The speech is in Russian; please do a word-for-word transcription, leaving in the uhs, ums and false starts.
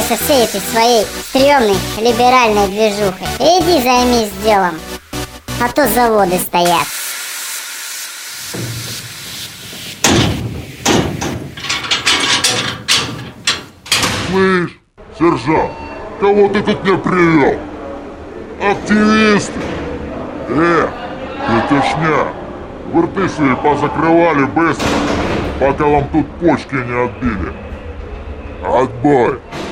занимаешься всей этой своей стрёмной либеральной движухой. Иди займись делом, а то заводы стоят. Слышь, сержант, кого ты тут мне привел? Активисты? Э, тетушня, вы рты свои позакрывали быстро, пока вам тут почки не отбили. Отбой!